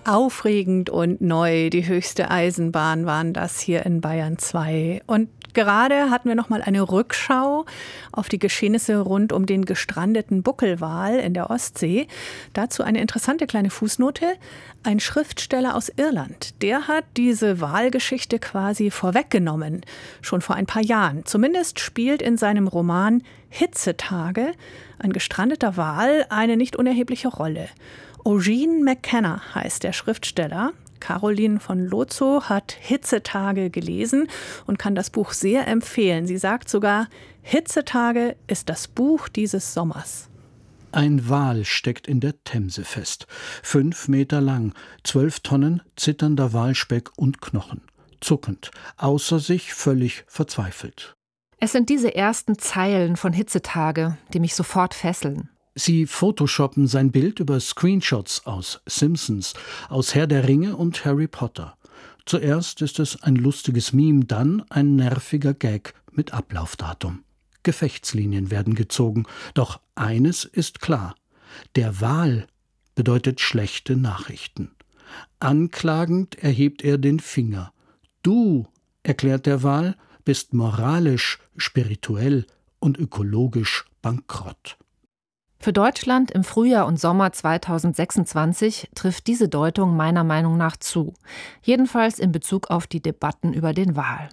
Aufregend und neu, die höchste Eisenbahn waren das hier in Bayern 2. Und gerade hatten wir noch mal eine Rückschau auf die Geschehnisse rund um den gestrandeten Buckelwal in der Ostsee. Dazu eine interessante kleine Fußnote. Ein Schriftsteller aus Irland, der hat diese Walgeschichte quasi vorweggenommen, schon vor ein paar Jahren. Zumindest spielt in seinem Roman Hitzetage ein gestrandeter Wal eine nicht unerhebliche Rolle. Eugene McKenna heißt der Schriftsteller. Caroline von Lozo hat Hitzetage gelesen und kann das Buch sehr empfehlen. Sie sagt sogar, Hitzetage ist das Buch dieses Sommers. Ein Wal steckt in der Themse fest. 5 Meter lang, 12 Tonnen zitternder Walspeck und Knochen. Zuckend, außer sich, völlig verzweifelt. Es sind diese ersten Zeilen von Hitzetage, die mich sofort fesseln. Sie photoshoppen sein Bild über Screenshots aus Simpsons, aus Herr der Ringe und Harry Potter. Zuerst ist es ein lustiges Meme, dann ein nerviger Gag mit Ablaufdatum. Gefechtslinien werden gezogen, doch eines ist klar: Der Wal bedeutet schlechte Nachrichten. Anklagend erhebt er den Finger. Du, erklärt der Wal, bist moralisch, spirituell und ökologisch bankrott. Für Deutschland im Frühjahr und Sommer 2026 trifft diese Deutung meiner Meinung nach zu. Jedenfalls in Bezug auf die Debatten über den Wal.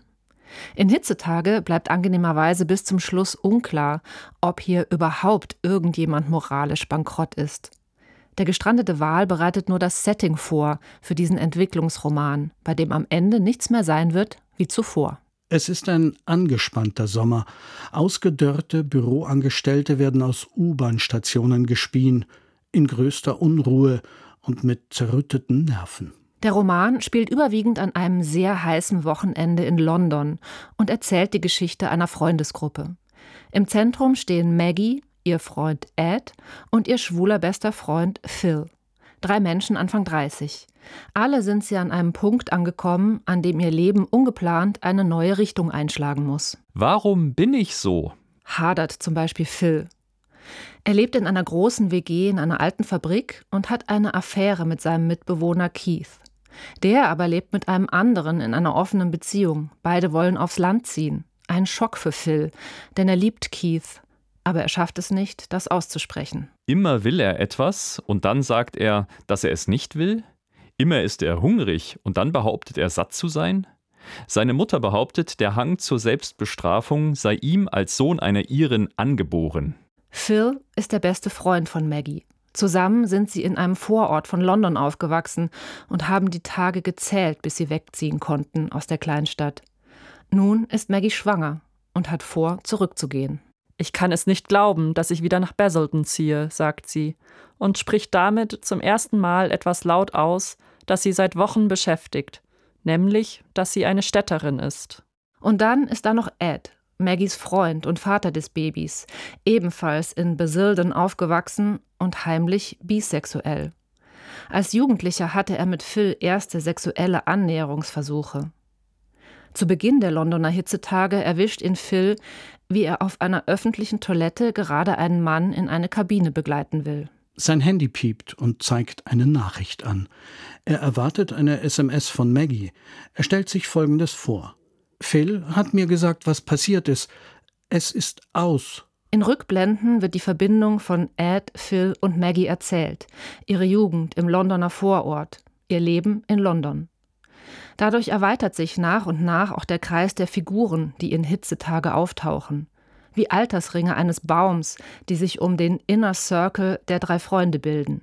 In Hitzetage bleibt angenehmerweise bis zum Schluss unklar, ob hier überhaupt irgendjemand moralisch bankrott ist. Der gestrandete Wal bereitet nur das Setting vor für diesen Entwicklungsroman, bei dem am Ende nichts mehr sein wird wie zuvor. Es ist ein angespannter Sommer. Ausgedörrte Büroangestellte werden aus U-Bahn-Stationen gespien, in größter Unruhe und mit zerrütteten Nerven. Der Roman spielt überwiegend an einem sehr heißen Wochenende in London und erzählt die Geschichte einer Freundesgruppe. Im Zentrum stehen Maggie, ihr Freund Ed und ihr schwuler bester Freund Phil. 3 Menschen Anfang 30. Alle sind sie an einem Punkt angekommen, an dem ihr Leben ungeplant eine neue Richtung einschlagen muss. Warum bin ich so? Hadert zum Beispiel Phil. Er lebt in einer großen WG in einer alten Fabrik und hat eine Affäre mit seinem Mitbewohner Keith. Der aber lebt mit einem anderen in einer offenen Beziehung. Beide wollen aufs Land ziehen. Ein Schock für Phil, denn er liebt Keith. Aber er schafft es nicht, das auszusprechen. Immer will er etwas und dann sagt er, dass er es nicht will? Immer ist er hungrig und dann behauptet er, satt zu sein? Seine Mutter behauptet, der Hang zur Selbstbestrafung sei ihm als Sohn einer Irin angeboren. Phil ist der beste Freund von Maggie. Zusammen sind sie in einem Vorort von London aufgewachsen und haben die Tage gezählt, bis sie wegziehen konnten aus der Kleinstadt. Nun ist Maggie schwanger und hat vor, zurückzugehen. Ich kann es nicht glauben, dass ich wieder nach Basildon ziehe, sagt sie und spricht damit zum ersten Mal etwas laut aus, das sie seit Wochen beschäftigt, nämlich, dass sie eine Städterin ist. Und dann ist da noch Ed, Maggies Freund und Vater des Babys, ebenfalls in Basildon aufgewachsen und heimlich bisexuell. Als Jugendlicher hatte er mit Phil erste sexuelle Annäherungsversuche. Zu Beginn der Londoner Hitzetage erwischt ihn Phil, wie er auf einer öffentlichen Toilette gerade einen Mann in eine Kabine begleiten will. Sein Handy piept und zeigt eine Nachricht an. Er erwartet eine SMS von Maggie. Er stellt sich Folgendes vor: Phil hat mir gesagt, was passiert ist. Es ist aus. In Rückblenden wird die Verbindung von Ed, Phil und Maggie erzählt. Ihre Jugend im Londoner Vorort, ihr Leben in London. Dadurch erweitert sich nach und nach auch der Kreis der Figuren, die in Hitzetage auftauchen. Wie Altersringe eines Baums, die sich um den Inner Circle der 3 Freunde bilden.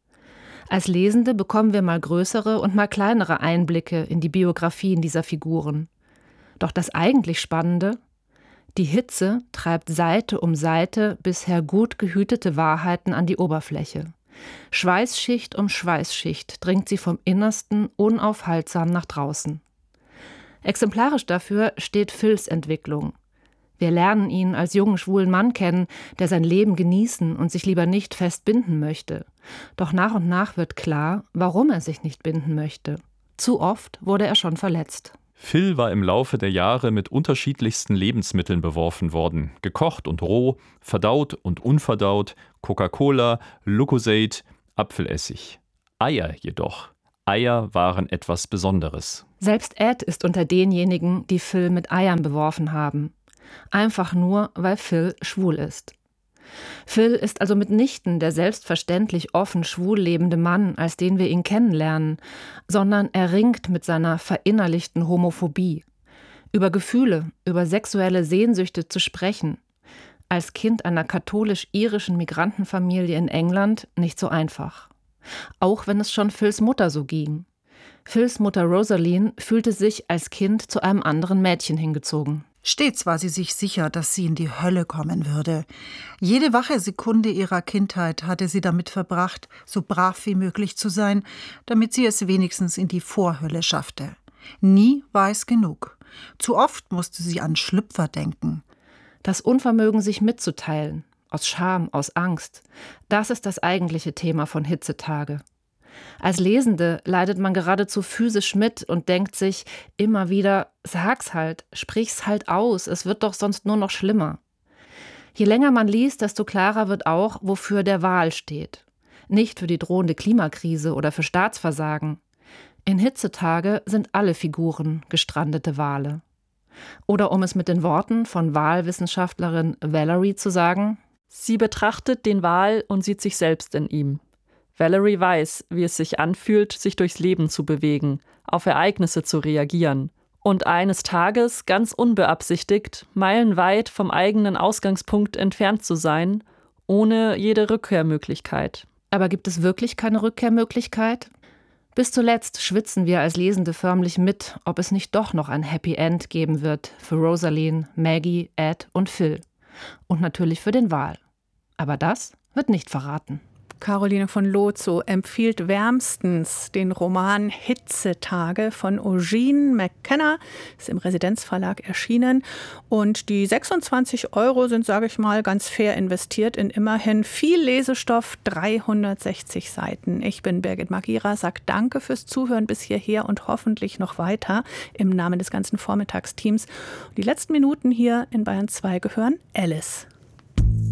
Als Lesende bekommen wir mal größere und mal kleinere Einblicke in die Biografien dieser Figuren. Doch das eigentlich Spannende: Die Hitze treibt Seite um Seite bisher gut gehütete Wahrheiten an die Oberfläche. Schweißschicht um Schweißschicht dringt sie vom Innersten unaufhaltsam nach draußen. Exemplarisch dafür steht Phils Entwicklung. Wir lernen ihn als jungen schwulen Mann kennen, der sein Leben genießen und sich lieber nicht fest binden möchte. Doch nach und nach wird klar, warum er sich nicht binden möchte. Zu oft wurde er schon verletzt. Phil war im Laufe der Jahre mit unterschiedlichsten Lebensmitteln beworfen worden. Gekocht und roh, verdaut und unverdaut, Coca-Cola, Lucozade, Apfelessig. Eier jedoch. Eier waren etwas Besonderes. Selbst Ed ist unter denjenigen, die Phil mit Eiern beworfen haben. Einfach nur, weil Phil schwul ist. Phil ist also mitnichten der selbstverständlich offen schwul lebende Mann, als den wir ihn kennenlernen, sondern er ringt mit seiner verinnerlichten Homophobie. Über Gefühle, über sexuelle Sehnsüchte zu sprechen, als Kind einer katholisch-irischen Migrantenfamilie in England nicht so einfach. Auch wenn es schon Phils Mutter so ging. Phils Mutter Rosaline fühlte sich als Kind zu einem anderen Mädchen hingezogen. Stets war sie sich sicher, dass sie in die Hölle kommen würde. Jede wache Sekunde ihrer Kindheit hatte sie damit verbracht, so brav wie möglich zu sein, damit sie es wenigstens in die Vorhölle schaffte. Nie war es genug. Zu oft musste sie an Schlüpfer denken. Das Unvermögen, sich mitzuteilen, aus Scham, aus Angst, das ist das eigentliche Thema von Hitzetage. Als Lesende leidet man geradezu physisch mit und denkt sich immer wieder, sag's halt, sprich's halt aus, es wird doch sonst nur noch schlimmer. Je länger man liest, desto klarer wird auch, wofür der Wal steht. Nicht für die drohende Klimakrise oder für Staatsversagen. In Hitzetage sind alle Figuren gestrandete Wale. Oder um es mit den Worten von Walwissenschaftlerin Valerie zu sagen: Sie betrachtet den Wal und sieht sich selbst in ihm. Valerie weiß, wie es sich anfühlt, sich durchs Leben zu bewegen, auf Ereignisse zu reagieren und eines Tages ganz unbeabsichtigt, meilenweit vom eigenen Ausgangspunkt entfernt zu sein, ohne jede Rückkehrmöglichkeit. Aber gibt es wirklich keine Rückkehrmöglichkeit? Bis zuletzt schwitzen wir als Lesende förmlich mit, ob es nicht doch noch ein Happy End geben wird für Rosaline, Maggie, Ed und Phil. Und natürlich für den Wal. Aber das wird nicht verraten. Caroline von Lozo empfiehlt wärmstens den Roman Hitzetage von Eugene McKenna, ist im Residenzverlag erschienen. Und die 26 € sind, sage ich mal, ganz fair investiert in immerhin viel Lesestoff, 360 Seiten. Ich bin Birgit Magira, sage danke fürs Zuhören bis hierher und hoffentlich noch weiter im Namen des ganzen Vormittagsteams. Die letzten Minuten hier in Bayern 2 gehören Alice.